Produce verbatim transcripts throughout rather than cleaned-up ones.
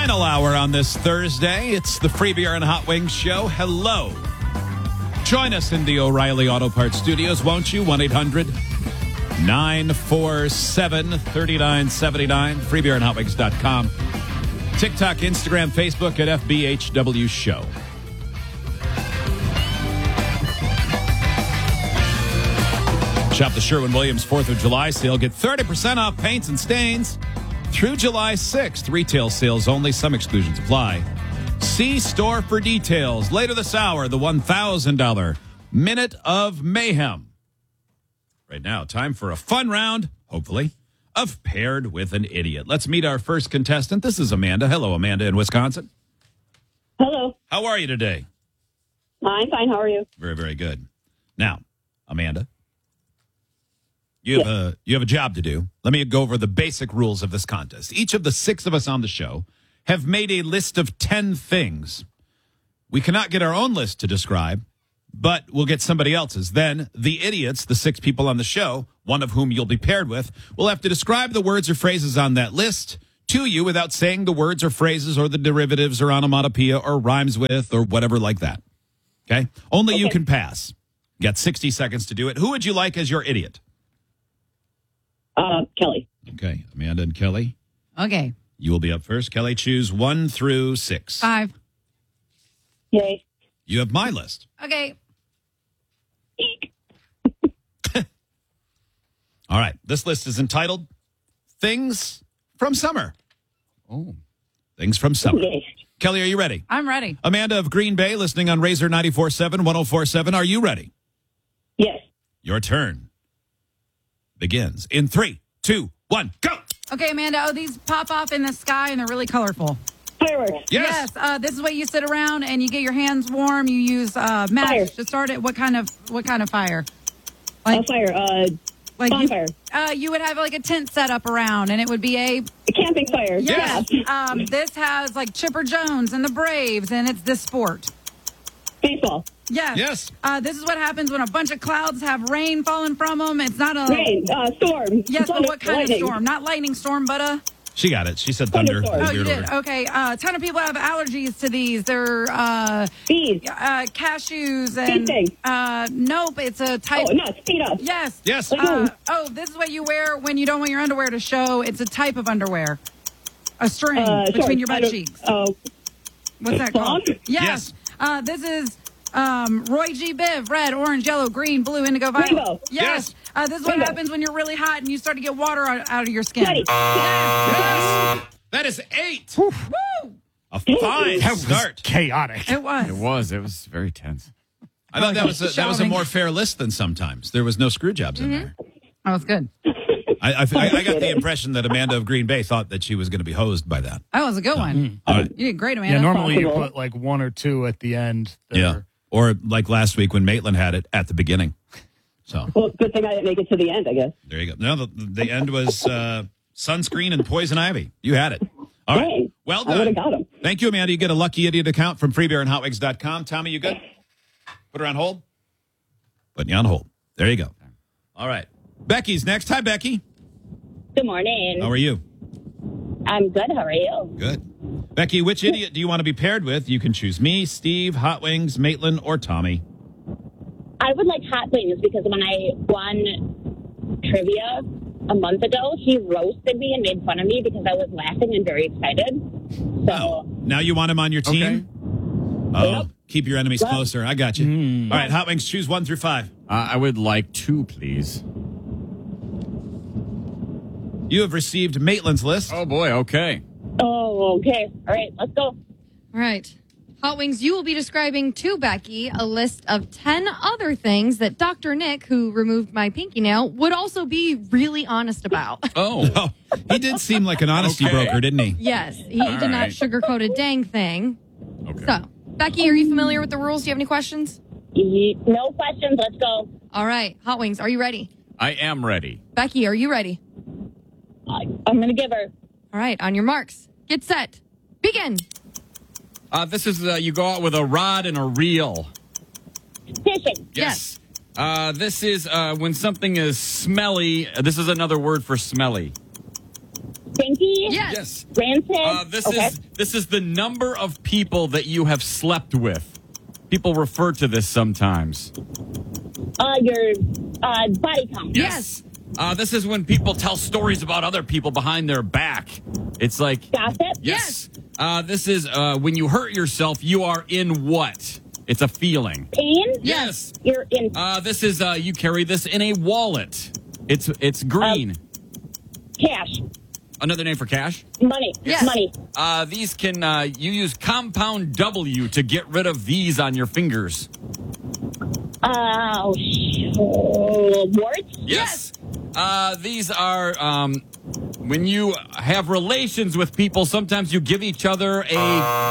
Final hour on this Thursday. It's the Free Beer and Hot Wings show. Hello. Join us in the O'Reilly Auto Parts studios, won't you? one eight hundred nine four seven three nine seven nine. free beer and hot wings dot com. TikTok, Instagram, Facebook at F B H W Show. Shop the Sherwin-Williams fourth of July sale. Get thirty percent off paints and stains through July sixth. Retail sales only. Some exclusions apply. See store for details. Later this hour, the one thousand dollars Minute of Mayhem. Right now, time for a fun round, hopefully, of Paired with an Idiot. Let's meet our first contestant. This is Amanda. Hello, Amanda in Wisconsin. Hello. How are you today? I'm fine. How are you? Very, very good. Now, Amanda, you have Yes. a you have a job to do. Let me go over the basic rules of this contest. Each of the six of us on the show have made a list of ten things. We cannot get our own list to describe, but we'll get somebody else's. Then the idiots, the six people on the show, one of whom you'll be paired with, will have to describe the words or phrases on that list to you without saying the words or phrases or the derivatives or onomatopoeia or rhymes with or whatever like that. Okay? Only Okay. you can pass. You got sixty seconds to do it. Who would you like as your idiot? Uh, Kelly. Okay, Amanda and Kelly, Okay. you will be up first. Kelly, choose one through six. Five. Yay. You have my list. Okay. Eek. All right, this list is entitled Things from Summer. Oh. Things from Summer. Yay. Kelly, are you ready? I'm ready. Amanda of Green Bay, listening on Razor ninety-four point seven, one oh four point seven. Are you ready? Yes. Your turn begins in three, two, one, go. Okay, Amanda. Oh, these pop off in the sky and they're really colorful. Fireworks. Yes. Uh, this is what you sit around and you get your hands warm. You use uh, match Fire. to start it. What kind of what kind of fire? Uh, fire. Uh, Like bonfire. You, uh, you would have like a tent set up around, and it would be a A camping fire. Yes. Um, this has like Chipper Jones and the Braves, and it's this sport. Baseball. Yes. Yes. Uh, this is what happens when a bunch of clouds have rain falling from them. It's not a Rain. Uh, storm. Yes, Thunder, but what kind lightning. of storm? Not lightning storm, but a. She got it. She said thunder. Thunderstorm. in Oh, you weird did. order. Okay. Uh, a ton of people have allergies to these. They're uh, Bees. uh, cashews and. Bee sting. Uh, nope, it's a type. Oh, nuts. Feet up. Yes. Yes. Uh, oh, this is what you wear when you don't want your underwear to show. It's a type of underwear. A string Uh, between shorts. your I butt don't- cheeks. Oh, What's that Thong? called? Yes. Yes. Uh, this is um, Roy G. Biv. Red, orange, yellow, green, blue, indigo, violet. Rainbow. Yes. Yes. Uh, this is what Rainbow. happens when you're really hot and you start to get water out, out of your skin. Ready. Yes. That is eight. Woo! A fine That was start. chaotic. It was. It was. It was very tense. I thought that was a, that was a Shouting. more fair list than sometimes. There was no screw jobs in there. That was good. I, I, I I got the impression that Amanda of Green Bay thought that she was going to be hosed by that. That was a good one. All right. You did great, Amanda. Yeah, normally you Possible. put like one or two at the end. that Yeah. are- Or like last week when Maitland had it at the beginning. So well, good thing I didn't make it to the end, I guess. there you go. No, the, the end was uh, sunscreen and poison ivy. You had it. All right. Dang. Well I would've done. got 'em. Thank you, Amanda. You get a lucky idiot account from free beer and hot wings dot com. Tommy, you good? Put her on hold. Putting you on hold. There you go. All right. Becky's next. Hi, Becky. Good morning. How are you? I'm good. How are you? Good. Becky, which idiot do you want to be paired with? You can choose me, Steve, Hot Wings, Maitland, or Tommy. I would like Hot Wings because when I won trivia a month ago, he roasted me and made fun of me because I was laughing and very excited. So, Oh, now you want him on your team? Oh, Yep. keep your enemies Well- closer. I got you. All right, Hot Wings, choose one through five. Uh, I would like two, please. You have received Maitland's list. Oh, boy. Okay. oh, okay. All right, let's go. All right. Hot Wings, you will be describing to Becky a list of ten other things that Doctor Nick, who removed my pinky nail, would also be really honest about. Oh. Oh, he did seem like an honesty Okay. broker, didn't he? Yes, he All did not right. sugarcoat a dang thing. Okay. So, Becky, are you familiar with the rules? Do you have any questions? Ye- No questions. Let's go. All right. Hot Wings, are you ready? I am ready. Becky, are you ready? I- I'm going to give her. All right. On your marks. Get set. Begin. Uh, this is, uh, you go out with a rod and a reel. Fishing. Yes. Uh, this is uh, when something is smelly. uh, This is another word for smelly. Stinky? Yes. Yes. Rancid? Uh, this okay. is this is the number of people that you have slept with. People refer to this sometimes. Uh, your uh, body count. Yes. Uh, this is when people tell stories about other people behind their back. It's like Gossip? yes. Uh, this is uh, when you hurt yourself. You are in what? It's a feeling. Pain? Yes. You're in Uh, this is uh, you carry this in a wallet. It's it's green. cash. Another name for cash. Money. Yes. Money. Uh, these can uh, you use compound W to get rid of these on your fingers. Uh, sh- warts? Yes. Uh, these are um, when you have relations with people. Sometimes you give each other a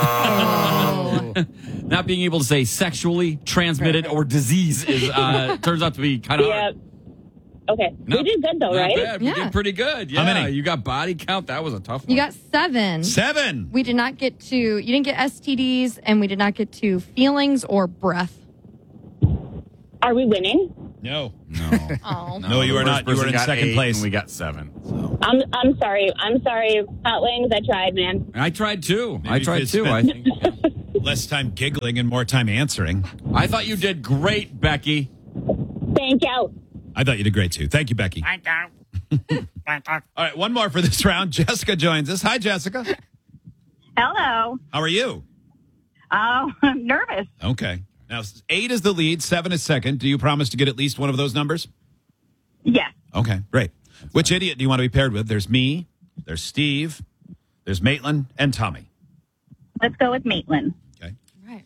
not being able to say sexually transmitted or disease is uh, turns out to be kind of Yeah. hard. Okay. Not- we did good, though, not right? bad. We Yeah. did pretty good. Yeah. How many? You got body count. That was a tough one. You got seven. Seven. We did not get to, you didn't get S T Ds, and we did not get to feelings or breath. Are we winning? No. no. Oh. No, you the are first not. You were person in got second eight, place. And we got seven. I'm I'm sorry. I'm sorry. Hot wings. I tried, man. I tried too. Maybe I if tried you too. I spent- think. Less time giggling and more time answering. I thought you did great, Becky. Thank you. I thought you did great too. Thank you, Becky. All right, one more for this round. Jessica joins us. Hi, Jessica. Hello. How are you? Oh, I'm nervous. Okay. Now, eight is the lead, seven is second. Do you promise to get at least one of those numbers? Yes. Okay, great. Which idiot do you want to be paired with? There's me, there's Steve, there's Maitland, and Tommy. Let's go with Maitland. Okay. Right.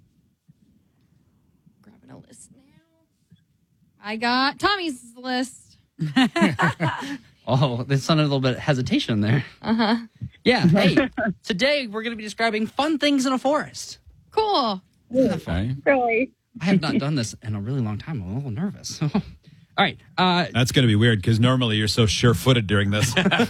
Grabbing a list now. I got Tommy's list. Oh, there's some a little bit of hesitation there. Uh-huh. Yeah. Hey, today we're going to be describing fun things in a forest. Cool. Okay. Really? I have not done this in a really long time. I'm a little nervous. All right. Uh, That's going to be weird because normally you're so sure-footed during this.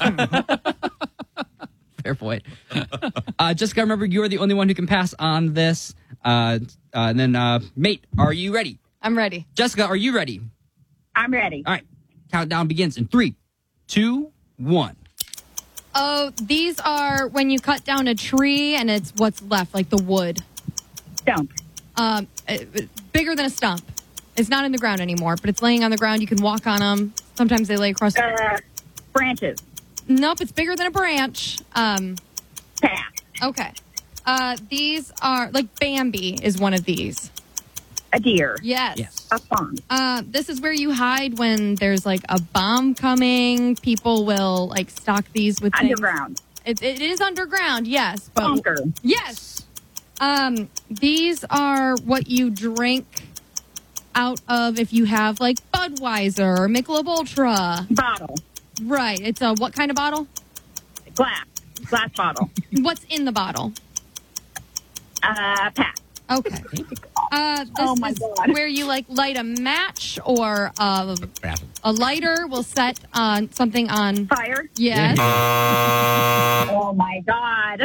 fair point. Uh, Jessica, remember you are the only one who can pass on this. Uh, uh, and then, uh, mate, are you ready? I'm ready. Jessica, are you ready? I'm ready. All right. Countdown begins in three, two, one. Oh, these are when you cut down a tree and it's what's left, like the wood. Stump. Um, uh, bigger than a stump. It's not in the ground anymore, but it's laying on the ground. You can walk on them. Sometimes they lay across. The- Uh, branches. nope, it's bigger than a branch. Um, Pass. okay. Uh, these are like Bambi is one of these. A deer. Yes. Yes. A fawn. Uh, this is where you hide when there's like a bomb coming. People will like stock these with things. Underground. It, it is underground, yes. But Bunker. yes. Um, these are what you drink out of if you have like Budweiser or Michelob Ultra. Bottle. Right. It's a what kind of bottle? Glass. Glass bottle. What's in the bottle? Uh, pass. Okay. Uh, this Oh, my is God. where you like light a match or a, Bathroom. a lighter will set on something on. Fire. Yes. Oh, my God.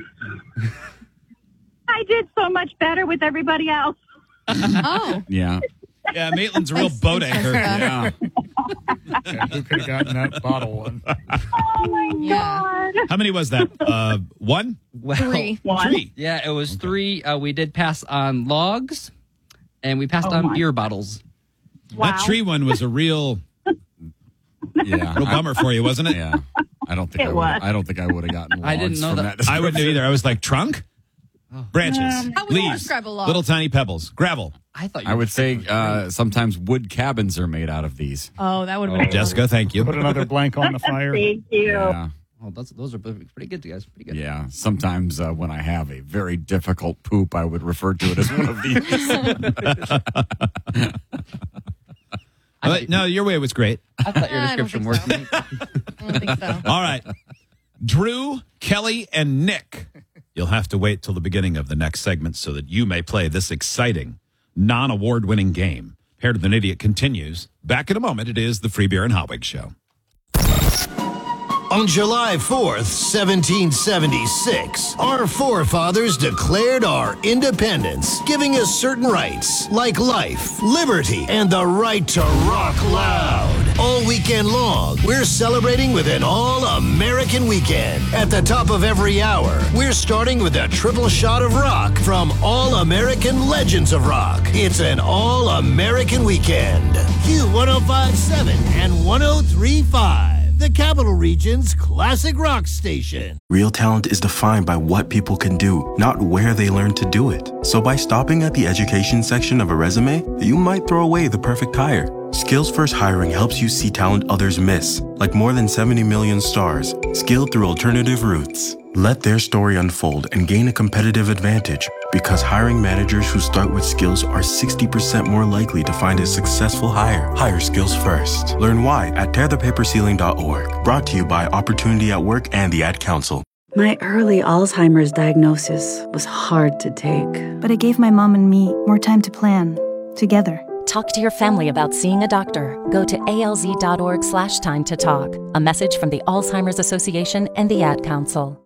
I did so much better with everybody else. Oh. Yeah. Yeah, Maitland's a real Thanks, boat thanks, anchor. Jessica. Yeah. Yeah, who could have gotten that bottle one? Oh, my Yeah. God. How many was that? Uh, one? Well, Three. One. Three. Yeah, it was three. Uh, we did pass on logs, and we passed Oh, on my. beer bottles. Wow. That tree one was a real, Yeah. real bummer for you, wasn't it? Yeah. I don't think It I would. was. I don't think I would have gotten. I didn't logs know from that. that. I wouldn't have either. I was like, trunk? Branches, How would you leaves, describe a log? little tiny pebbles, gravel. I thought you I were would say uh, sometimes wood cabins are made out of these. Oh, that would have been. Jessica, thank you. Put another blank on the fire. Thank you. Yeah. Oh, those, those are pretty good, guys. Pretty good. Yeah. Sometimes uh, when I have a very difficult poop, I would refer to it as one of these. Uh, no, your way was great. I thought your I don't description think worked. so. I don't think so. All right. Drew, Kelly, and Nick. You'll have to wait till the beginning of the next segment so that you may play this exciting, non-award winning game. Paired with an Idiot continues. Back in a moment, it is the Free Beer and Hot Wig Show. On July fourth, seventeen seventy-six, our forefathers declared our independence, giving us certain rights like life, liberty, and the right to rock loud. All weekend long, we're celebrating with an all-American weekend. At the top of every hour, we're starting with a triple shot of rock from All-American Legends of Rock. It's an all-American weekend. Q one oh five point seven and one oh three point five, the Capital Region's classic rock station. Real talent is defined by what people can do, not where they learn to do it. So by stopping at the education section of a resume, you might throw away the perfect hire. Skills First Hiring helps you see talent others miss, like more than seventy million stars, skilled through alternative routes. Let their story unfold and gain a competitive advantage, because hiring managers who start with skills are sixty percent more likely to find a successful hire. Hire skills first. Learn why at tear the paper ceiling dot org. Brought to you by Opportunity at Work and the Ad Council. My early Alzheimer's diagnosis was hard to take, but it gave my mom and me more time to plan, together. Talk to your family about seeing a doctor. Go to alz.org slash time to talk. A message from the Alzheimer's Association and the Ad Council.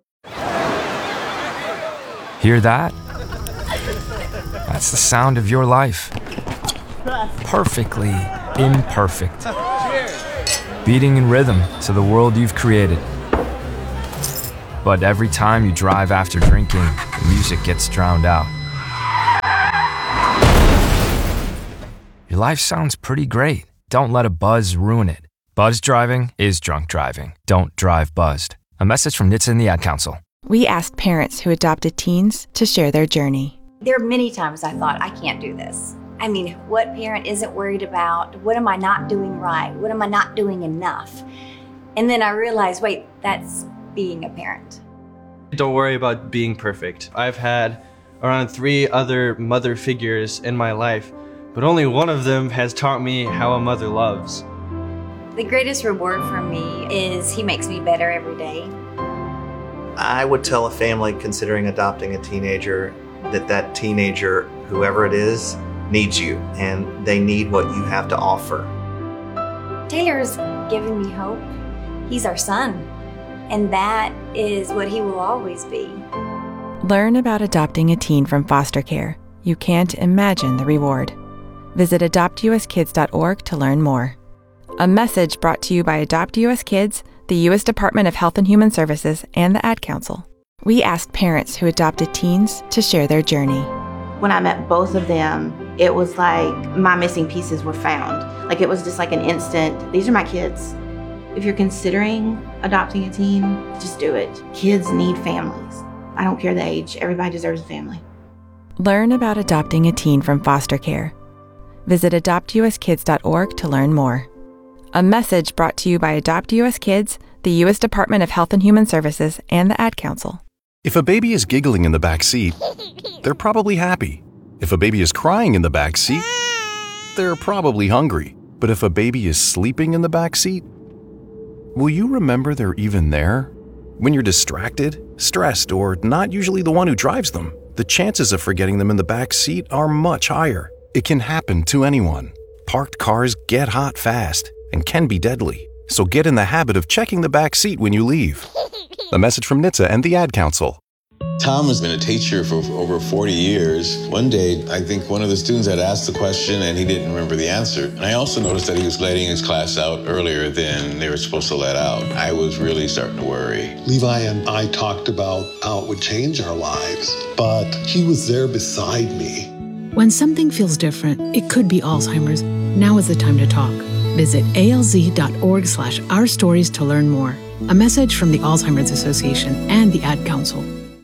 Hear that? That's the sound of your life. Perfectly imperfect. Beating in rhythm to the world you've created. But every time you drive after drinking, the music gets drowned out. Your life sounds pretty great. Don't let a buzz ruin it. Buzz driving is drunk driving. Don't drive buzzed. A message from N H T S A and the Ad Council. We asked parents who adopted teens to share their journey. There are many times I thought, I can't do this. I mean, what parent isn't worried about? What am I not doing right? What am I not doing enough? And then I realized, wait, that's being a parent. Don't worry about being perfect. I've had around three other mother figures in my life, but only one of them has taught me how a mother loves. The greatest reward for me is he makes me better every day. I would tell a family considering adopting a teenager that that teenager, whoever it is, needs you, and they need what you have to offer. Taylor's given me hope. He's our son, and that is what he will always be. Learn about adopting a teen from foster care. You can't imagine the reward. Visit adopt u s kids dot org to learn more. A message brought to you by Adopt U S Kids, the U S Department of Health and Human Services, and the Ad Council. We asked parents who adopted teens to share their journey. When I met both of them, it was like my missing pieces were found. Like it was just like an instant, these are my kids. If you're considering adopting a teen, just do it. Kids need families. I don't care the age, everybody deserves a family. Learn about adopting a teen from foster care. Visit adopt u s kids dot org to learn more. A message brought to you by Adopt U S Kids, the U S Department of Health and Human Services, and the Ad Council. If a baby is giggling in the back seat, they're probably happy. If a baby is crying in the back seat, they're probably hungry. But if a baby is sleeping in the back seat, will you remember they're even there? When you're distracted, stressed, or not usually the one who drives them, the chances of forgetting them in the back seat are much higher. It can happen to anyone. Parked cars get hot fast and can be deadly. So get in the habit of checking the back seat when you leave. A message from N H T S A and the Ad Council. Tom has been a teacher for over forty years. One day, I think one of the students had asked the question and he didn't remember the answer. And I also noticed that he was letting his class out earlier than they were supposed to let out. I was really starting to worry. Levi and I talked about how it would change our lives, but he was there beside me. When something feels different, it could be Alzheimer's. Now is the time to talk. Visit alz.org slash our stories to learn more. A message from the Alzheimer's Association and the Ad Council.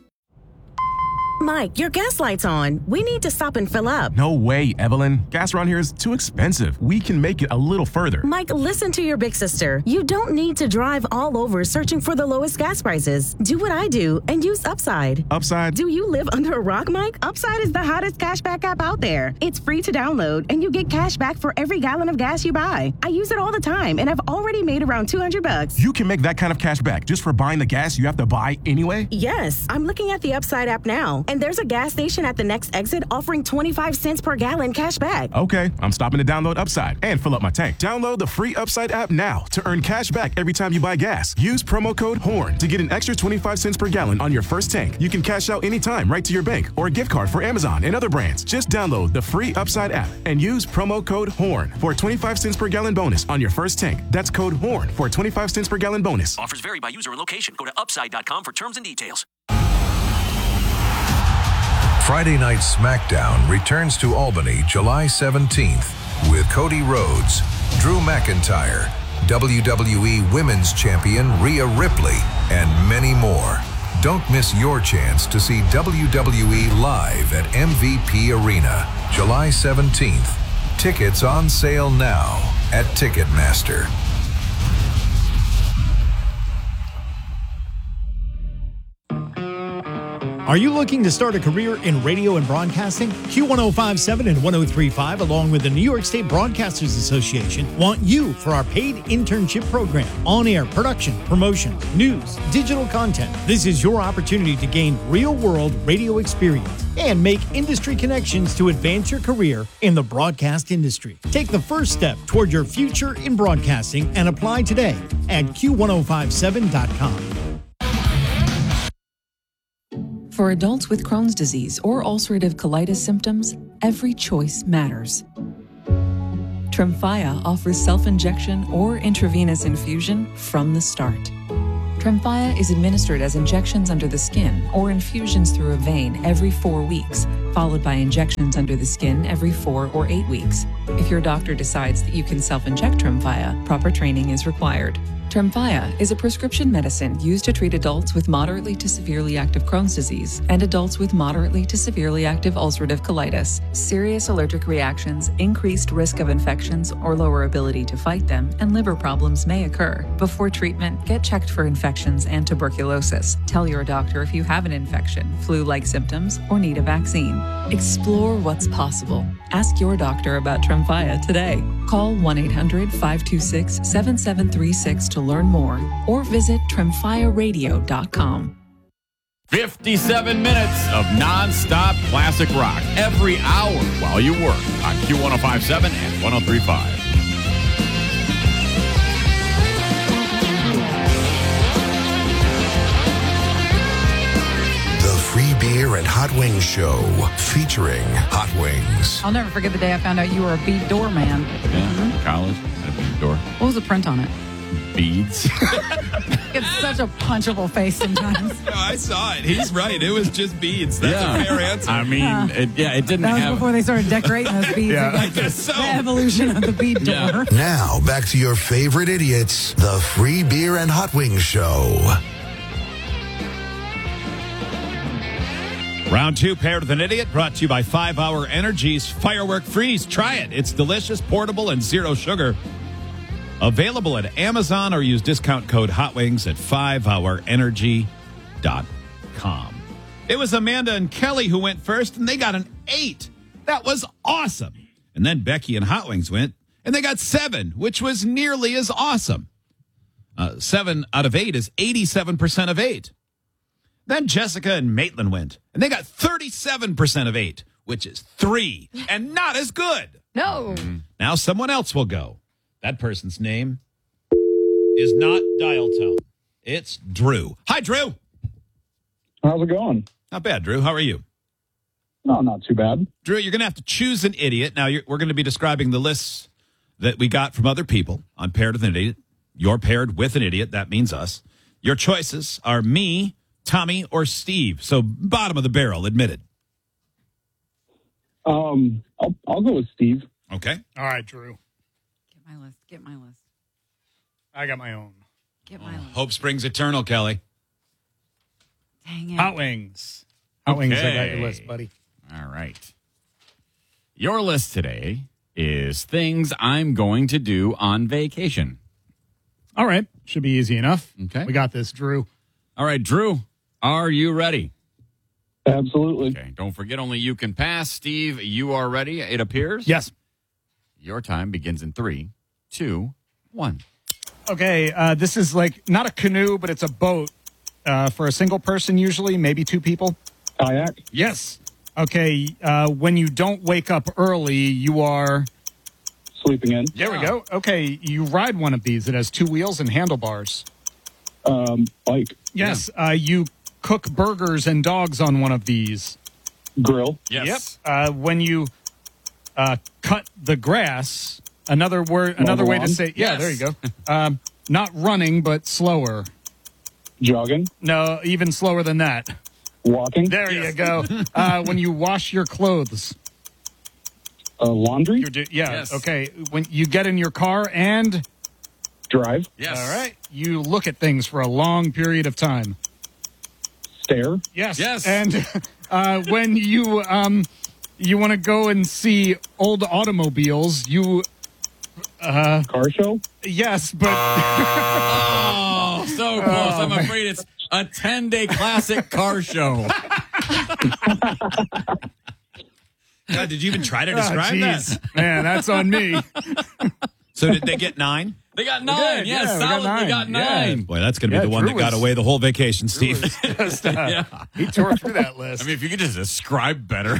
Mike, your gas light's on. We need to stop and fill up. No way, Evelyn. Gas around here is too expensive. We can make it a little further. Mike, listen to your big sister. You don't need to drive all over searching for the lowest gas prices. Do what I do and use Upside. Upside? Do you live under a rock, Mike? Upside is the hottest cashback app out there. It's free to download, and you get cash back for every gallon of gas you buy. I use it all the time, and I've already made around two hundred bucks. You can make that kind of cash back just for buying the gas you have to buy anyway? Yes, I'm looking at the Upside app now, and And there's a gas station at the next exit offering twenty-five cents per gallon cash back. Okay, I'm stopping to download Upside and fill up my tank. Download the free Upside app now to earn cash back every time you buy gas. Use promo code HORN to get an extra twenty-five cents per gallon on your first tank. You can cash out anytime right to your bank or a gift card for Amazon and other brands. Just download the free Upside app and use promo code HORN for a twenty-five cents per gallon bonus on your first tank. That's code HORN for a twenty-five cents per gallon bonus. Offers vary by user and location. Go to upside dot com for terms and details. Friday Night SmackDown returns to Albany July seventeenth with Cody Rhodes, Drew McIntyre, W W E Women's Champion Rhea Ripley, and many more. Don't miss your chance to see W W E live at M V P Arena July seventeenth. Tickets on sale now at Ticketmaster. Are you looking to start a career in radio and broadcasting? Q one oh five point seven and one oh three point five, along with the New York State Broadcasters Association, want you for our paid internship program. On-air production, promotions, news, digital content. This is your opportunity to gain real-world radio experience and make industry connections to advance your career in the broadcast industry. Take the first step toward your future in broadcasting and apply today at Q ten fifty-seven dot com. For adults with Crohn's disease or ulcerative colitis symptoms, every choice matters. Tremfya offers self-injection or intravenous infusion from the start. Tremfya is administered as injections under the skin or infusions through a vein every four weeks, followed by injections under the skin every four or eight weeks. If your doctor decides that you can self-inject Tremfya, proper training is required. Tremfya is a prescription medicine used to treat adults with moderately to severely active Crohn's disease and adults with moderately to severely active ulcerative colitis. Serious allergic reactions, increased risk of infections or lower ability to fight them, and liver problems may occur. Before treatment, get checked for infections and tuberculosis. Tell your doctor if you have an infection, flu-like symptoms, or need a vaccine. Explore what's possible. Ask your doctor about Tremfya today. Call one eight hundred, five two six, seven seven three six to learn more or visit tremfya radio dot com. fifty-seven minutes of non-stop classic rock every hour while you work on Q ten fifty-seven and ten thirty-five. Free Beer and Hot Wings Show featuring Hot Wings. I'll never forget the day I found out you were a bead door man. Yeah, mm-hmm. College, had a bead door. What was the print on it? Beads. It's such a punchable face sometimes. No, I saw it. He's right. It was just beads. That's yeah. a fair answer. I mean, Uh, it, yeah, it didn't that was have... before they started decorating those beads. Yeah, Like, I guess so. The evolution of the bead door. Yeah. Now, back to your favorite idiots, the Free Beer and Hot Wings Show. Round two, Paired with an Idiot, brought to you by five hour Energy's Firework Freeze. Try it. It's delicious, portable, and zero sugar. Available at Amazon or use discount code HOTWINGS at five hour energy dot com. It was Amanda and Kelly who went first, and they got an eight. That was awesome. And then Becky and Hot Wings went, and they got seven, which was nearly as awesome. Uh, seven out of eight is eighty-seven percent of eight. Then Jessica and Maitland went, and they got thirty-seven percent of eight, which is three, and not as good. No. Now someone else will go. That person's name is not dial tone. It's Drew. Hi, Drew. How's it going? Not bad, Drew. How are you? No, not too bad. Drew, you're going to have to choose an idiot. Now, you're, we're going to be describing the lists that we got from other people on Paired with an Idiot. You're paired with an idiot. That means us. Your choices are me, Tommy, or Steve. So bottom of the barrel, admitted. Um, I'll, I'll go with Steve. Okay. All right, Drew. Get my list. Get my list. I got my own. Get my list. Hope springs eternal, Kelly. Dang it. Hot Wings. Hot Wings, I got Okay. your list, buddy. All right. Your list today is things I'm going to do on vacation. All right. Should be easy enough. Okay. We got this, Drew. All right, Drew, are you ready? Absolutely. Okay. Don't forget, only you can pass. Steve, you are ready, it appears? Yes. Your time begins in three, two, one. Okay, uh, this is like not a canoe, but it's a boat uh, for a single person usually, maybe two people. Kayak. Yes. Okay. Uh, when you don't wake up early, you are sleeping in. There we go. Okay. You ride one of these. It has two wheels and handlebars. Um, bike. Yes. Uh, you cook burgers and dogs on one of these. Grill. Yes. Yep. Uh, when you uh, cut the grass, another word, another way to say, yeah, Yes. there you go. Um, not running, but slower. Jogging. No, even slower than that. Walking. There you go. Uh, when you wash your clothes. Uh, laundry. You're do- yeah. Okay. When you get in your car and drive. Yes. All right. You look at things for a long period of time. Stare. Yes. Yes. And uh, when you um, you want to go and see old automobiles, you uh, car show. Yes, but Oh, so close. I'm afraid it's a ten-day classic car show. God, did you even try to Oh, describe geez. that? Man, that's on me. So did they get nine? They got We nine. did, Yeah, yeah, we got solid. nine. They got Yeah. nine. Boy, that's going to Yeah, be the one Drew that got was- away the whole vacation, Steve. Just, uh, Yeah. He tore through that list. I mean, if you could just describe better.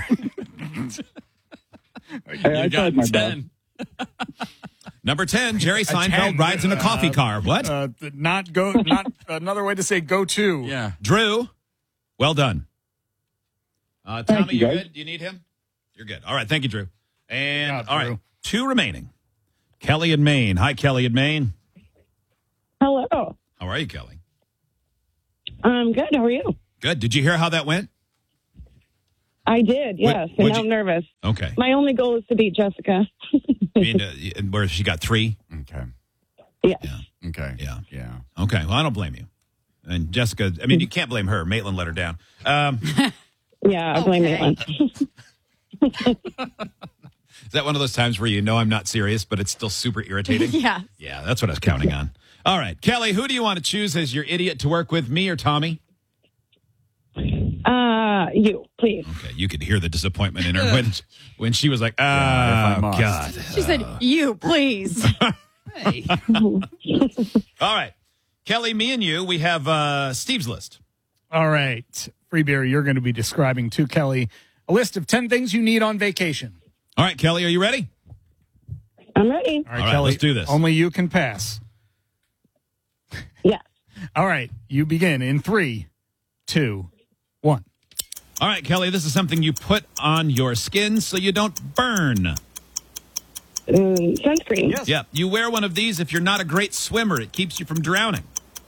Hey, I you got tried my ten. Number ten, Jerry A Seinfeld ten. rides in a coffee Uh, car. What? Uh, not go. Not another way to say go to. Yeah. Drew, well done. Uh, Thank Tommy, you, you guys. good? Do you need him? You're good. All right. Thank you, Drew. And Yeah, all right, Drew. two remaining. Kelly in Maine. Hi, Kelly in Maine. Hello. How are you, Kelly? I'm good. How are you? Good. Did you hear how that went? I did, yes. What- and what'd now I'm you- nervous. Okay. My only goal is to beat Jessica. I mean, uh, where she got three? Okay. Yes. Okay. Yeah. Yeah. Okay. Well, I don't blame you. And Jessica, I mean, you can't blame her. Maitland let her down. Um, Yeah, I blame Okay. Maitland. is that one of those times where you know I'm not serious, but it's still super irritating? Yeah. Yeah, that's what I was counting on. All right. Kelly, who do you want to choose as your idiot to work with, me or Tommy? Uh, you, please. Okay, you could hear the disappointment in her when when she was like, Yeah, "Ah, if I must." God." She said, "You, please." All right, Kelly, me and you, we have uh, Steve's list. All right, Free Beer, you're going to be describing to Kelly a list of ten things you need on vacation. All right, Kelly, are you ready? I'm ready. All right, All right, Kelly, let's do this. Only you can pass. Yes. All right, you begin in three, two, one. All right, Kelly, this is something you put on your skin so you don't burn. Um, sunscreen. Yes. Yeah, you wear one of these if you're not a great swimmer. It keeps you from drowning.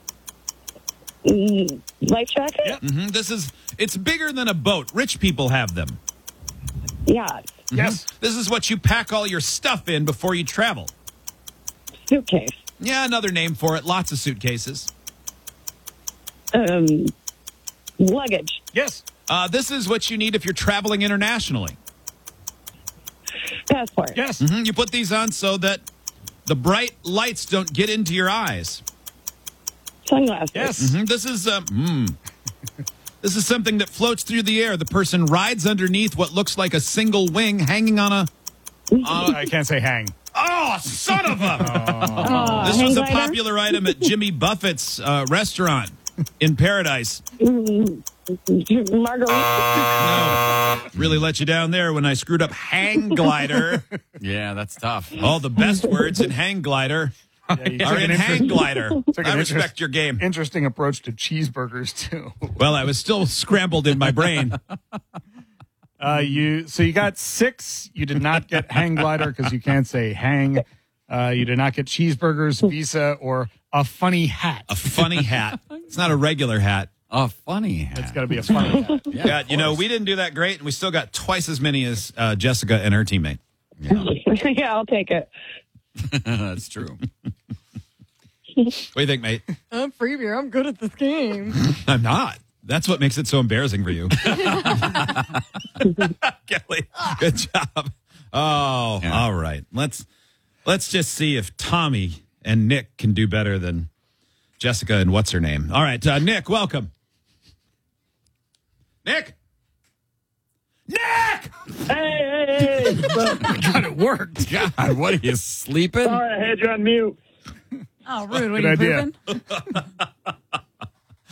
Mm, life jacket? Yep. hmm This is it's bigger than a boat. Rich people have them. Yacht. Yes. This is what you pack all your stuff in before you travel. Suitcase. Yeah, another name for it. Lots of suitcases. Um, luggage. Yes. Uh, this is what you need if you're traveling internationally. Passport. Yes. hmm You put these on so that the bright lights don't get into your eyes. Sunglasses. Yes. hmm This is um, mm. This is something that floats through the air. The person rides underneath what looks like a single wing hanging on a. Uh, I can't say hang. Oh, son of a! Uh, This hang was a glider? popular item at Jimmy Buffett's uh, restaurant in Paradise. Mm, margarita. No, really let you down there when I screwed up hang glider. Yeah, that's tough. All the best words in hang glider Yeah, you are took in an hang interest- glider. took an I respect interest- your game. Interesting approach to cheeseburgers too. Well, I was still scrambled in my brain. Uh, you so you got six. You did not get hang glider because you can't say hang. Uh, you did not get cheeseburgers, Visa, or a funny hat. A funny hat. It's not a regular hat. A funny hat. It's got to be a funny hat. Yeah, you know, we didn't do that great, and we still got twice as many as uh, Jessica and her teammate. Yeah, I'll take it. That's true. What do you think, mate? I'm free beer. I'm good at this game. I'm not. That's what makes it so embarrassing for you. Kelly, good job. Oh, Yeah. all right. Let's let's just see if Tommy and Nick can do better than Jessica and what's her name. All right, uh, Nick, welcome. Nick. Nick! Hey, hey, hey! God, it worked. God, what are you sleeping? Sorry, I had you on mute. Oh, rude. What Good are you idea. pooping?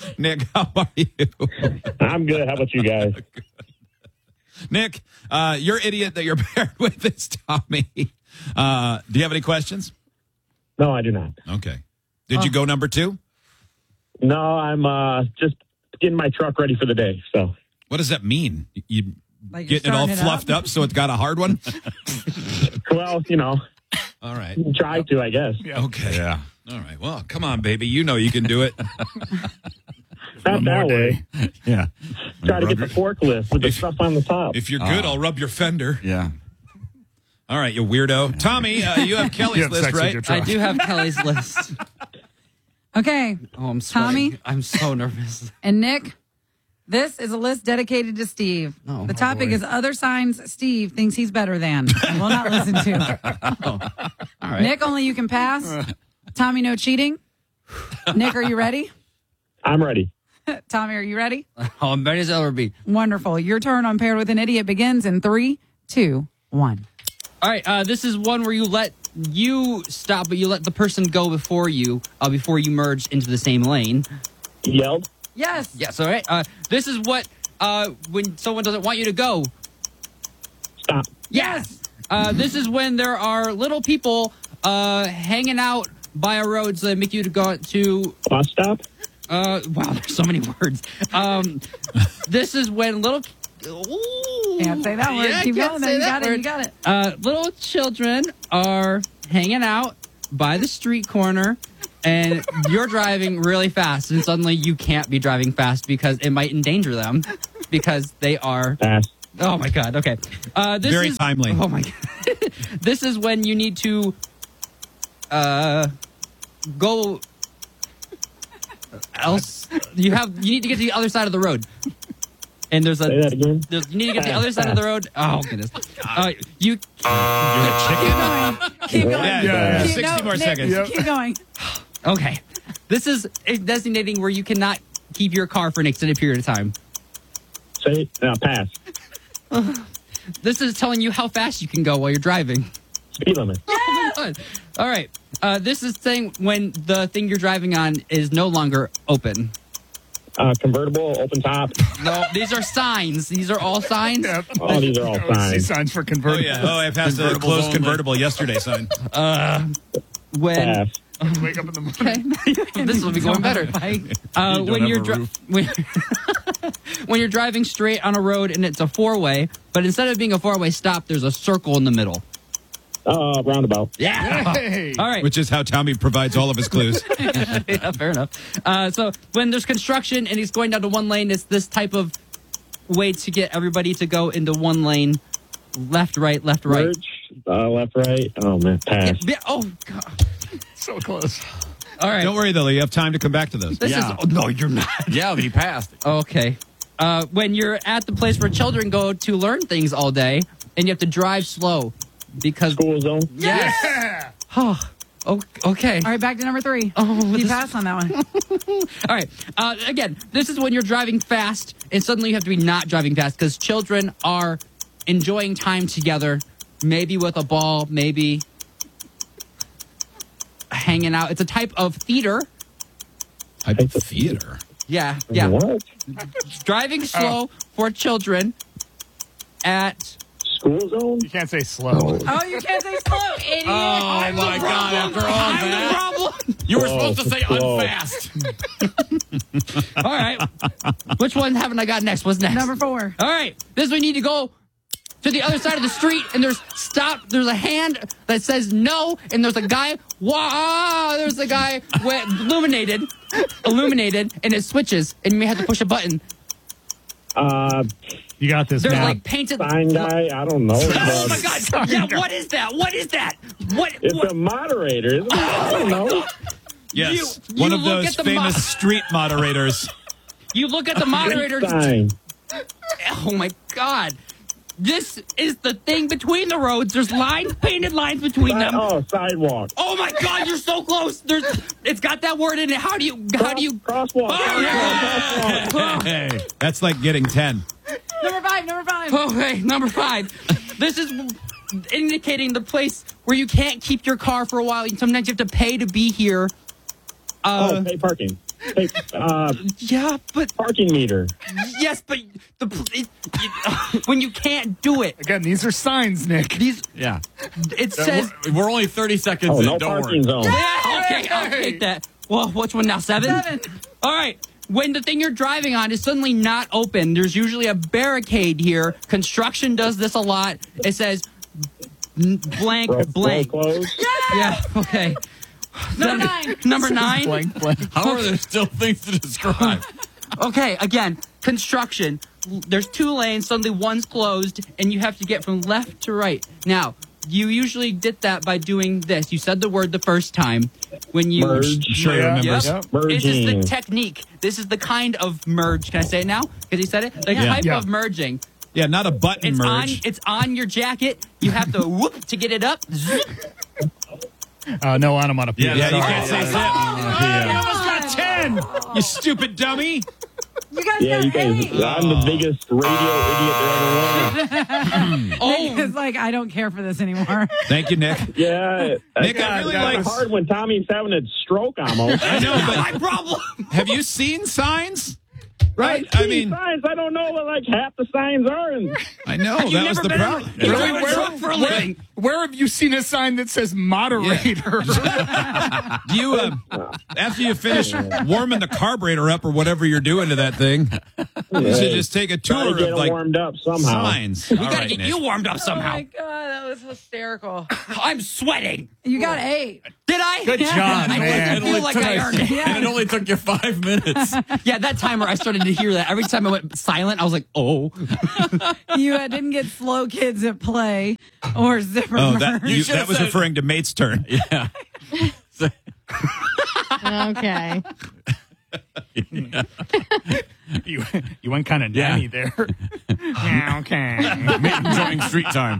Nick, how are you? I'm good. How about you guys? Nick, uh, your idiot that you're paired with is Tommy. Uh, do you have any questions? No, I do not. Okay. Did you go number two? No, I'm uh, just getting my truck ready for the day. So, what does that mean? You Like you're getting it all starting it fluffed up? so it's got a hard one? well, you know. All right. Try to, I guess. Okay. Yeah. All right. Well, come on, baby. You know you can do it. Not that way. Yeah. Try to get the forklift with the stuff on the top. If you're good, Uh, I'll rub your fender. Yeah. All right, you weirdo. Tommy, uh, you have Kelly's You have list, sex with right? your truck. I do have Kelly's list. Okay. Oh, I'm Tommy? sweating. I'm so nervous. And Nick, this is a list dedicated to Steve. Oh, the my topic boy. is other signs Steve thinks he's better than and will not listen to. All right. Nick, only you can pass. Tommy, no cheating. Nick, are you ready? I'm ready. Tommy, are you ready? Oh, I'm ready as ever be. Wonderful. Your turn on Paired with an Idiot begins in three, two, one. All right. Uh, this is one where you let you stop, but you let the person go before you, uh, before you merge into the same lane. Yelled? Yes. Yes. All right. Uh, this is what uh, when someone doesn't want you to go. Stop. Yes. Uh, this is when there are little people uh, hanging out by a road so they make you to go to bus stop. Uh, wow, there's so many words. Um, this is when little. Ooh, Can't say that word. Yeah, Keep can't going. say You that got it. word. You got it. Uh, little children are hanging out by the street corner, and you're driving really fast, and suddenly you can't be driving fast because it might endanger them because they are. Fast. Oh my god. Okay. Uh, this Very is, timely. Oh my god. This is when you need to uh, go. Else, you have you need to get to the other side of the road, and there's a. Say that again. There's, you need to get to the other side of the road. Oh goodness. Uh, you. Keep going. Keep going. Yeah, yeah, yeah. Keep- sixty no, more Nick, seconds. Keep going. Okay. This is a designating where you cannot keep your car for an extended period of time. Say uh, pass. This is telling you how fast you can go while you're driving. Speed limit. Oh my God. All right. Uh, this is saying when the thing you're driving on is no longer open. Uh, convertible, open top. No, these are signs. These are all signs. Oh, these are all Oh, see signs. signs for Oh, convertible. yeah. Oh, I passed a Convertibles closed only. convertible yesterday sign. Uh, when Pass. Wake up in the morning. Okay. this will be going better. Uh, You don't when have you're a dri- roof. when, when you're driving straight on a road and it's a four way, but instead of being a four way stop, there's a circle in the middle. Uh, roundabout. Yeah. Hey. All right. Which is how Tommy provides all of his clues. Yeah, fair enough. Uh, so when there's construction and he's going down to one lane, it's this type of way to get everybody to go into one lane, left, right, left, right. Merge. Uh, left, right. Oh man, pass. Yeah, oh God. So close. All right. Don't worry, though. You have time to come back to those. This Yeah. is oh, no, you're not. Yeah, but he passed. Okay. Uh, when you're at the place where children go to learn things all day, and you have to drive slow because School zone. yes. Yeah. Oh, oh, okay. All right, back to number three. Oh, You this- passed on that one. All right. Uh, again, this is when you're driving fast, and suddenly you have to be not driving fast because children are enjoying time together, maybe with a ball, maybe hanging out. It's a type of theater. Type of theater. Yeah, yeah. What? Driving slow for children at. School zone. You can't say slow. Oh, you can't say slow, idiot. Oh my God! After all I'm the that, problem. you were Slow, supposed to say slow. unfast. All right. Which one haven't I got next? What's next? Number four. All right. This we need to go to the other side of the street, and there's stop. There's a hand that says no, and there's a guy. Wow! There's a guy with illuminated, illuminated, and it switches, and you may have to push a button. Uh, You got this, There's man. like painted. sign guy. I don't know. Oh my God! Yeah, what is that? What is that? What? It's what? a moderator. Isn't it? I don't know. Yes. You- One you of look those at the famous mo- street moderators. You look at the moderator. Sign. Oh my God! This is the thing between the roads. There's lines, painted lines between them. Oh, sidewalk. Oh my God! You're so close. There's. It's got that word in it. How do you? How do you? Crosswalk. Oh, yeah. Crosswalk. Hey, that's like getting ten. Number five. Number five. Okay, number five. This is indicating the place where you can't keep your car for a while. Sometimes you have to pay to be here. Uh, Oh, pay parking. Hey, uh, yeah, but parking meter. Yes, but the it, it, when you can't do it again, these are signs, Nick. These Yeah. it says We're, we're only thirty seconds Oh, in. no Don't parking worry. zone. Yeah, okay, I'll take that. Well, which one now? Seven? Seven. All right. When the thing you're driving on is suddenly not open, there's usually a barricade here. Construction does this a lot. It says n- blank, Bro- blank. bro clothes. Yeah, okay. Number Seven- nine. Number nine? Blank, blank. How are there still things to describe? Okay, again, construction. There's two lanes, suddenly one's closed, and you have to get from left to right. Now, you usually did that by doing this. You said the word the first time. When you Merge. Sure he Yeah. remembers. Yep. Yep. This is the Merging. technique. This is the kind of merge. Can I say it now? Because he said it. The Yeah. type Yeah. of merging. Yeah, not a button It's on. merge. It's on your jacket. You have to whoop to get it up. Zip. Uh, no onomatopoeia. yeah, you Sorry. can't say zip. Yeah. You almost got ten, you stupid dummy. You guys Yeah, got you guys. eight. I'm the biggest radio idiot there ever was. Oh, It's like, I don't care for this anymore. Thank you, Nick. Yeah, Nick, I got, really got like- hard when Tommy's having a stroke almost. I know, my but problem. have you seen signs? Right? I I mean, signs. I don't know what like half the signs are. And I know You've that was never the been in- problem. You've Really? driven a Where- truck for a where- living. Where have you seen a sign that says moderator? Do you, uh, after you finish warming the carburetor up or whatever you're doing to that thing, you should just take a Try to tour get of it like warmed up somehow. signs. We All gotta right, get Nick. you warmed up Oh somehow. my god, that was hysterical. I'm sweating. You got eight. Did I? Good job, I man. didn't feel like I earned it. And it only took you five minutes. Yeah, that timer, I started to hear that. Every time I went silent, I was like, oh. You uh, didn't get slow kids at play or zipper. Oh, that, merge. you, should've that was said- referring to Mate's turn. Yeah. Okay. you, you went kind of Yeah. nanny there. Yeah, okay. Mate enjoying street time.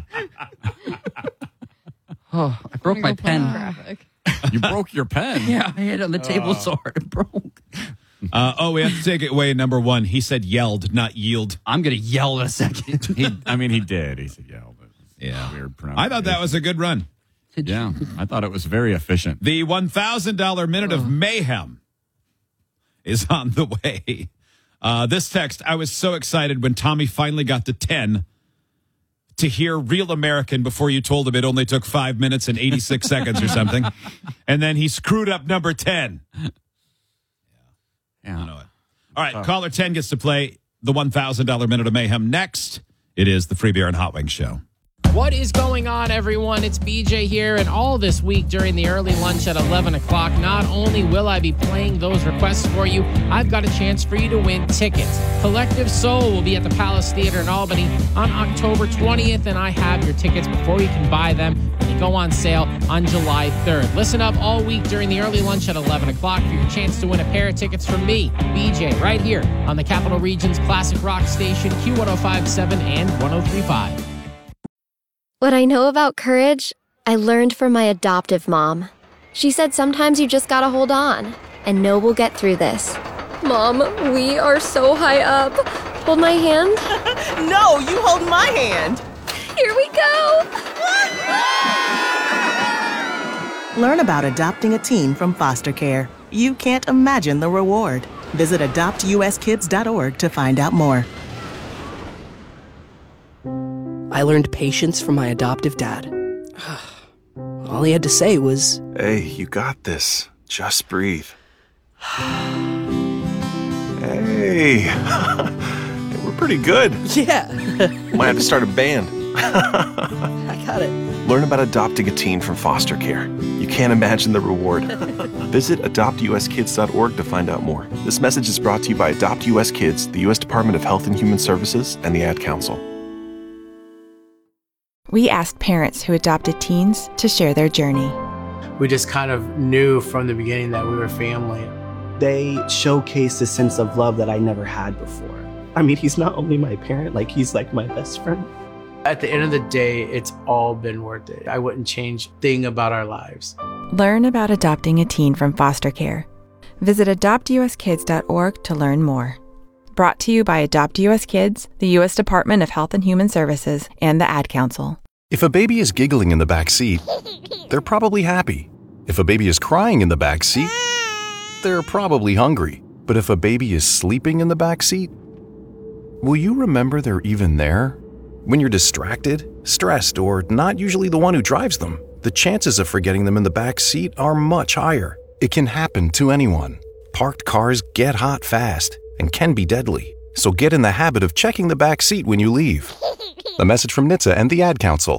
Oh, I broke my pen. Graphic. You broke your pen. Yeah, I had it on the table so hard it broke. Uh, oh, we have to take it away. Number one, he said yelled, not yield. I'm going to yell in a second. He, I mean, he did. He said, yeah. But Yeah. Weird I thought that was a good run. Yeah. I thought it was very efficient. The one thousand dollars minute of mayhem is on the way. Uh, this text, I was so excited when Tommy finally got to ten to hear Real American before you told him it only took five minutes and eighty-six seconds or something. And then he screwed up number ten. Yeah. I know it. All right, caller ten gets to play the one thousand dollars minute of mayhem. Next, it is the Free Beer and Hot Wings Show. What is going on, everyone? It's B J here, and all this week during the early lunch at eleven o'clock, not only will I be playing those requests for you, I've got a chance for you to win tickets. Collective Soul will be at the Palace Theater in Albany on October twentieth, and I have your tickets before you can buy them. They go on sale on July third. Listen up all week during the early lunch at eleven o'clock for your chance to win a pair of tickets from me, B J, right here on the Capital Region's Classic Rock Station, Q one oh five point seven and one oh three point five. What I know about courage, I learned from my adoptive mom. She said sometimes you just gotta hold on and know we'll get through this. Mom, we are so high up. Hold my hand. No, you hold my hand. Here we go. Learn about adopting a teen from foster care. You can't imagine the reward. Visit adopt u s kids dot org to find out more. I learned patience from my adoptive dad. All he had to say was, Hey, you got this. Just breathe. Hey. We're pretty good. yeah, Might have to start a band. I got it. Learn about adopting a teen from foster care. You can't imagine the reward. Visit adopt u s kids dot org to find out more. This message is brought to you by Adopt U S Kids, the U S Department of Health and Human Services, and the Ad Council. We asked parents who adopted teens to share their journey. We just kind of knew from the beginning that we were family. They showcased a sense of love that I never had before. I mean, he's not only my parent, like he's like my best friend. At the end of the day, it's all been worth it. I wouldn't change a thing about our lives. Learn about adopting a teen from foster care. Visit adopt u s kids dot org to learn more. Brought to you by Adopt U S Kids, the U S Department of Health and Human Services, and the Ad Council. If a baby is giggling in the back seat, they're probably happy. If a baby is crying in the back seat, they're probably hungry. But if a baby is sleeping in the back seat, will you remember they're even there? When you're distracted, stressed, or not usually the one who drives them, the chances of forgetting them in the back seat are much higher. It can happen to anyone. Parked cars get hot fast and can be deadly. So get in the habit of checking the back seat when you leave. A message from N H T S A and the Ad Council.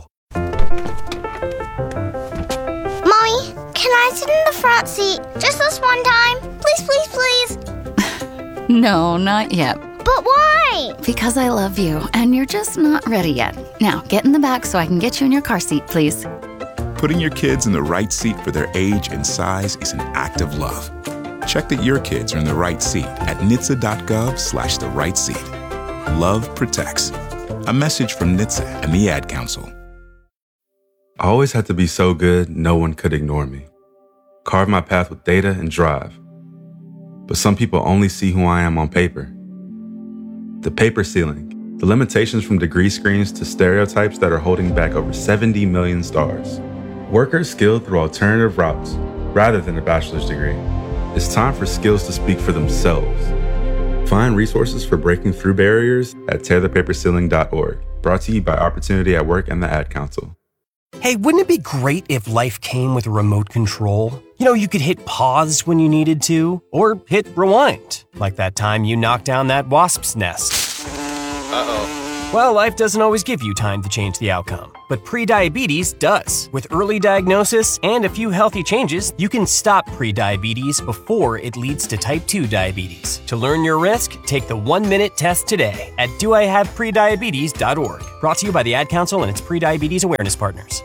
Mommy, can I sit in the front seat just this one time? Please, please, please. No, not yet. But why? Because I love you, and you're just not ready yet. Now, get in the back so I can get you in your car seat, please. Putting your kids in the right seat for their age and size is an act of love. Check that your kids are in the right seat at N H T S A dot gov slash the right seat. Love protects. A message from N H T S A and the Ad Council. I always had to be so good, no one could ignore me. Carve my path with data and drive. But some people only see who I am on paper. The paper ceiling, the limitations from degree screens to stereotypes that are holding back over seventy million stars. Workers skilled through alternative routes rather than a bachelor's degree. It's time for skills to speak for themselves. Find resources for breaking through barriers at tear the paper ceiling dot org. Brought to you by Opportunity at Work and the Ad Council. Hey, wouldn't it be great if life came with a remote control? You know, you could hit pause when you needed to, or hit rewind, like that time you knocked down that wasp's nest. Uh-oh. Well, life doesn't always give you time to change the outcome, but prediabetes does. With early diagnosis and a few healthy changes, you can stop prediabetes before it leads to type two diabetes. To learn your risk, take the one-minute test today at do I have prediabetes dot org. Brought to you by the Ad Council and its prediabetes awareness partners.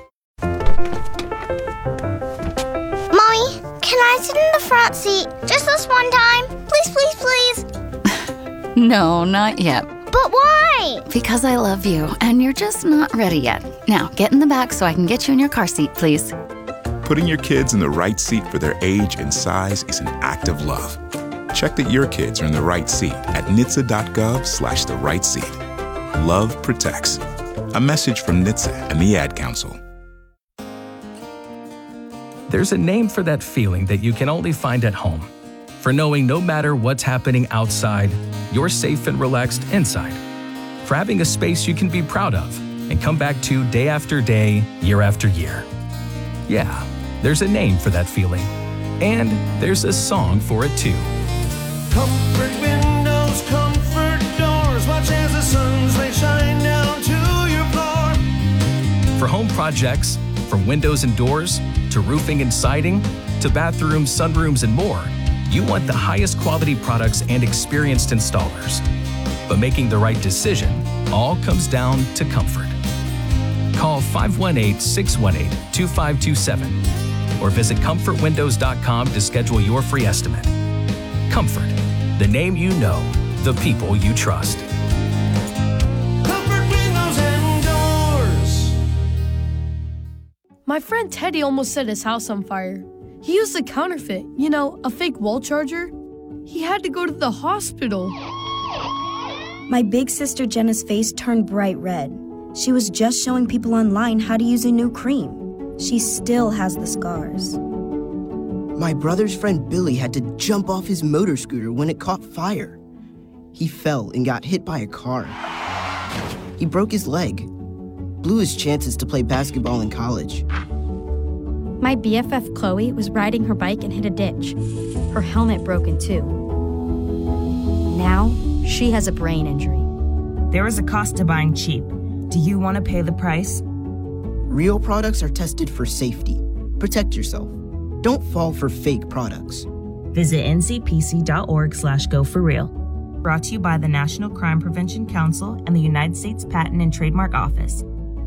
Mommy, can I sit in the front seat just this one time? Please, please, please. No, not yet. But why? Because I love you, and you're just not ready yet. Now, get in the back so I can get you in your car seat, please. Putting your kids in the right seat for their age and size is an act of love. Check that your kids are in the right seat at N H T S A dot gov slash the right seat. Love protects. A message from N H T S A and the Ad Council. There's a name for that feeling that you can only find at home. For knowing no matter what's happening outside, you're safe and relaxed inside. For having a space you can be proud of and come back to day after day, year after year. Yeah, there's a name for that feeling. And there's a song for it too. Comfort windows, comfort doors. Watch as the sun's rays shine down to your floor. For home projects, from windows and doors, to roofing and siding, to bathrooms, sunrooms, and more, you want the highest quality products and experienced installers. But making the right decision all comes down to comfort. Call five one eight, six one eight, two five two seven or visit comfort windows dot com to schedule your free estimate. Comfort, the name you know, the people you trust. Comfort windows and doors. My friend Teddy almost set his house on fire. He used a counterfeit, you know, a fake wall charger. He had to go to the hospital. My big sister Jenna's face turned bright red. She was just showing people online how to use a new cream. She still has the scars. My brother's friend Billy had to jump off his motor scooter when it caught fire. He fell and got hit by a car. He broke his leg, blew his chances to play basketball in college. My B F F Chloe was riding her bike and hit a ditch. Her helmet broke in two. Now, she has a brain injury. There is a cost to buying cheap. Do you want to pay the price? Real products are tested for safety. Protect yourself. Don't fall for fake products. Visit N C P C dot org slash go for real. Brought to you by the National Crime Prevention Council and the United States Patent and Trademark Office.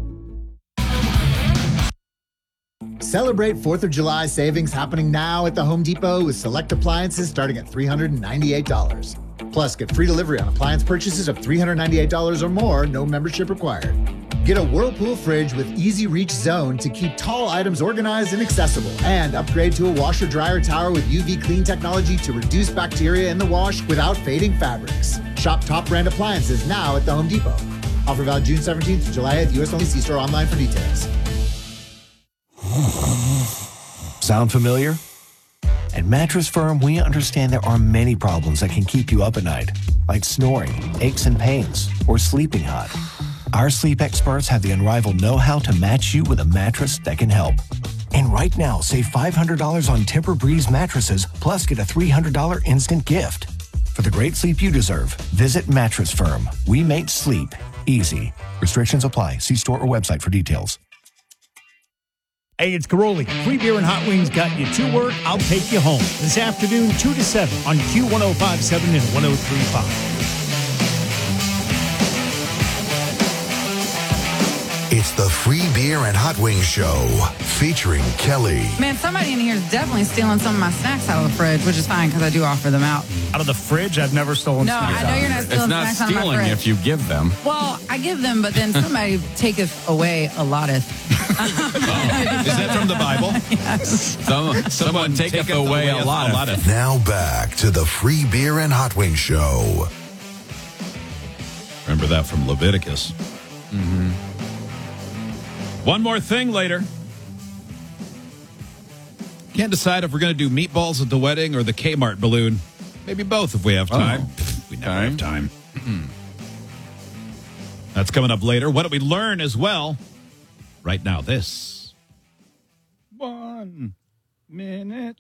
Celebrate fourth of July savings happening now at the Home Depot with select appliances starting at three hundred ninety-eight dollars. Plus, get free delivery on appliance purchases of three hundred ninety-eight dollars or more, no membership required. Get a Whirlpool fridge with Easy Reach Zone to keep tall items organized and accessible. And upgrade to a washer-dryer tower with U V clean technology to reduce bacteria in the wash without fading fabrics. Shop top brand appliances now at the Home Depot. Offer valid June seventeenth to July eighth, U S only. See store online for details. Sound familiar? At Mattress Firm, we understand there are many problems that can keep you up at night, like snoring, aches and pains, or sleeping hot. Our sleep experts have the unrivaled know-how to match you with a mattress that can help. And right now, save five hundred dollars on Tempur-Breeze mattresses, plus get a three hundred dollars instant gift. For the great sleep you deserve, visit Mattress Firm. We make sleep easy. Restrictions apply. See store or website for details. Hey, it's Caroli. Free beer and hot wings got you to work. I'll take you home. This afternoon, two to seven on Q ten fifty-seven and ten thirty-five. It's the Free Beer and Hot Wings Show, featuring Kelly. Man, somebody in here is definitely stealing some of my snacks out of the fridge, which is fine because I do offer them out. Out of the fridge? I've never stolen No, snacks. I know you're not stealing It's not snacks out of my stealing fridge. if you give them. Well, I give them, but then somebody taketh away a lotteth. Is that from the Bible? Yes. Some, someone taketh away a lot of. Now back to the Free Beer and Hot Wings Show. Remember that from Leviticus. Mm-hmm. One more thing later. Can't decide if we're going to do meatballs at the wedding or the Kmart balloon. Maybe both if we have time. Oh. We never have time. That's coming up later. What did we learn as well? Right now, this. One minute.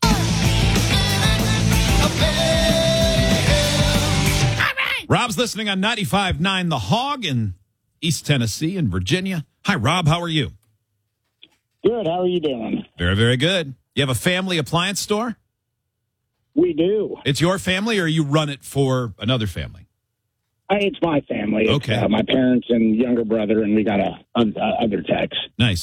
Rob's listening on ninety-five point nine The Hog in East Tennessee and Virginia. Hi, Rob. How are you? Good. How are you doing? Very, very good. You have a family appliance store? We do. It's your family, or you run it for another family? I, it's my family. Okay. It's, uh, my parents and younger brother, and we got a, a, a other techs. Nice.